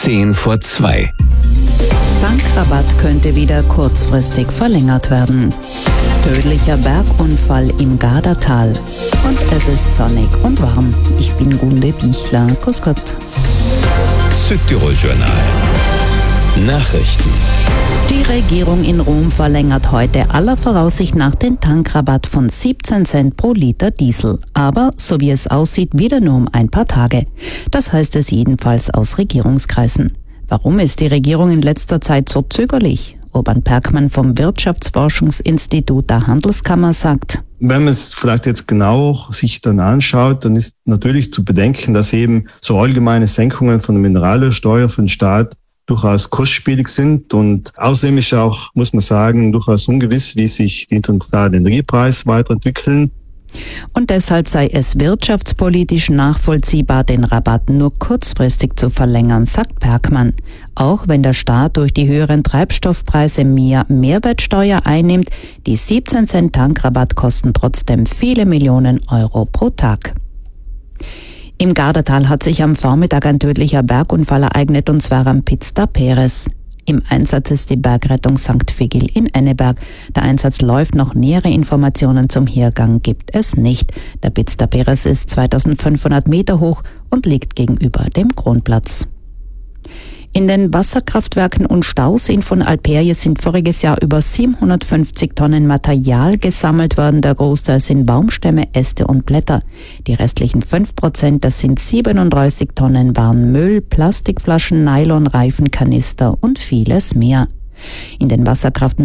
2:10. Tankrabatt könnte wieder kurzfristig verlängert werden. Tödlicher Bergunfall im Gardatal. Und es ist sonnig und warm. Ich bin Gunde Bichler. Grüß Gott. Südtirol-Journal. Nachrichten. Die Regierung in Rom verlängert heute aller Voraussicht nach den Tankrabatt von 17 Cent pro Liter Diesel. Aber, so wie es aussieht, wieder nur um ein paar Tage. Das heißt es jedenfalls aus Regierungskreisen. Warum ist die Regierung in letzter Zeit so zögerlich? Urban Perkmann vom Wirtschaftsforschungsinstitut der Handelskammer sagt: Wenn man es vielleicht jetzt genau sich dann anschaut, dann ist natürlich zu bedenken, dass eben so allgemeine Senkungen von der Mineralölsteuer für den Staat durchaus kostspielig sind, und außerdem ist auch, muss man sagen, durchaus ungewiss, wie sich die internationalen Energiepreise weiterentwickeln. Und deshalb sei es wirtschaftspolitisch nachvollziehbar, den Rabatt nur kurzfristig zu verlängern, sagt Perkmann. Auch wenn der Staat durch die höheren Treibstoffpreise mehr Mehrwertsteuer einnimmt, die 17 Cent Tankrabatt kosten trotzdem viele Millionen Euro pro Tag. Im Gardatal hat sich am Vormittag ein tödlicher Bergunfall ereignet, und zwar am Piz da Peres. Im Einsatz ist die Bergrettung St. Vigil in Enneberg. Der Einsatz läuft noch. Nähere Informationen zum Hergang gibt es nicht. Der Piz da Peres ist 2500 Meter hoch und liegt gegenüber dem Kronplatz. In den Wasserkraftwerken und Stauseen von Alperje sind voriges Jahr über 750 Tonnen Material gesammelt worden. Der Großteil sind Baumstämme, Äste und Blätter. Die restlichen 5%, das sind 37 Tonnen, waren Müll, Plastikflaschen, Nylonreifen, Kanister und vieles mehr. In den Wasserkraftwerken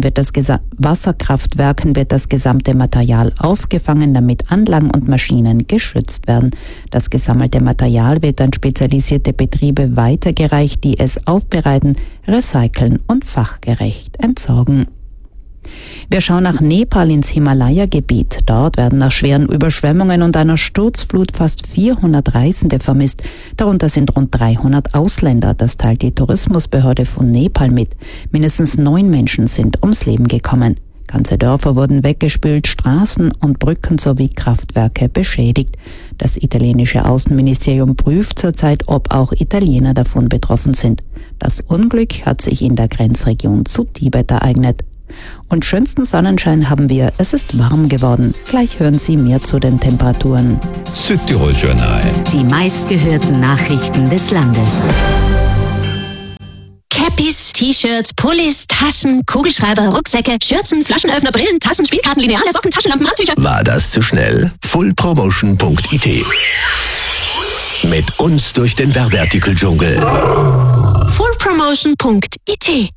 wird das gesamte Material aufgefangen, damit Anlagen und Maschinen geschützt werden. Das gesammelte Material wird an spezialisierte Betriebe weitergereicht, die es aufbereiten, recyceln und fachgerecht entsorgen. Wir schauen nach Nepal ins Himalaya-Gebiet. Dort werden nach schweren Überschwemmungen und einer Sturzflut fast 400 Reisende vermisst. Darunter sind rund 300 Ausländer. Das teilt die Tourismusbehörde von Nepal mit. Mindestens 9 Menschen sind ums Leben gekommen. Ganze Dörfer wurden weggespült, Straßen und Brücken sowie Kraftwerke beschädigt. Das italienische Außenministerium prüft zurzeit, ob auch Italiener davon betroffen sind. Das Unglück hat sich in der Grenzregion zu Tibet ereignet. Und schönsten Sonnenschein haben wir. Es ist warm geworden. Gleich hören Sie mehr zu den Temperaturen. Südtirol-Journal. Die meistgehörten Nachrichten des Landes. Cappies, T-Shirts, Pullis, Taschen, Kugelschreiber, Rucksäcke, Schürzen, Flaschenöffner, Brillen, Tassen, Spielkarten, Lineale, Socken, Taschenlampen, Handtücher. War das zu schnell? fullpromotion.it. Mit uns durch den Werbeartikel-Dschungel. fullpromotion.it.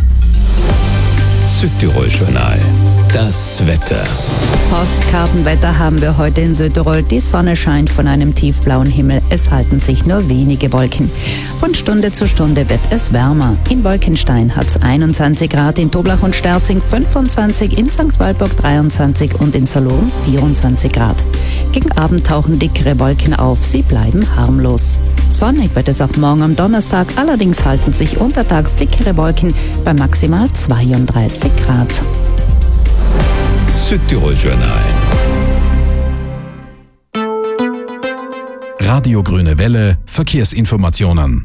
Südtirol-Journal. Das Wetter. Postkartenwetter haben wir heute in Südtirol. Die Sonne scheint von einem tiefblauen Himmel. Es halten sich nur wenige Wolken. Von Stunde zu Stunde wird es wärmer. In Wolkenstein hat es 21 Grad, in Toblach und Sterzing 25, in St. Walburg 23 und in Saloum 24 Grad. Gegen Abend tauchen dickere Wolken auf. Sie bleiben harmlos. Sonnig wird es auch morgen am Donnerstag. Allerdings halten sich untertags dickere Wolken bei maximal 32 Grad. Südtirol-Journal. Radio Grüne Welle, Verkehrsinformationen.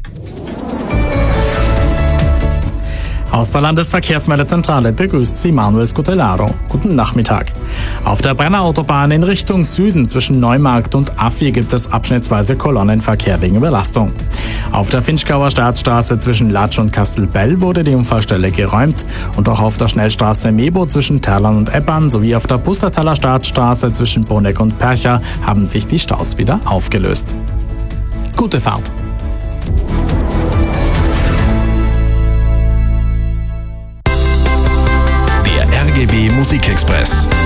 Aus der Landesverkehrsmeldezentrale begrüßt Sie Manuel Scutellaro. Guten Nachmittag. Auf der Brenner-Autobahn in Richtung Süden zwischen Neumarkt und Affi gibt es abschnittsweise Kolonnenverkehr wegen Überlastung. Auf der Finchgauer Staatsstraße zwischen Latsch und Kastelbell wurde die Unfallstelle geräumt, und auch auf der Schnellstraße Mebo zwischen Terlan und Eppern sowie auf der Pustertaler Staatsstraße zwischen Boneck und Percha haben sich die Staus wieder aufgelöst. Gute Fahrt! RGB Musikexpress.